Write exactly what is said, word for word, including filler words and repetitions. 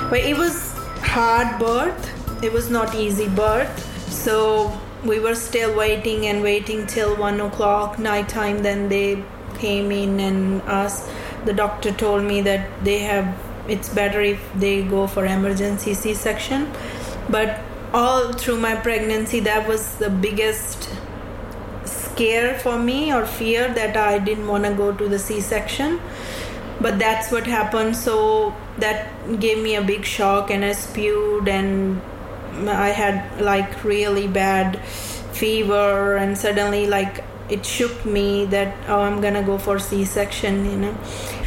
But it was hard birth. It was not easy birth. So we were still waiting and waiting till one o'clock nighttime. Then they came in and asked. The doctor told me that they have. It's better if they go for emergency C-section. But all through my pregnancy, that was the biggest scare for me or fear, that I didn't want to go to the C-section. But that's what happened. So that gave me a big shock, and I spewed, and I had like really bad fever, and suddenly like it shook me that, oh, I'm gonna go for C-section, you know.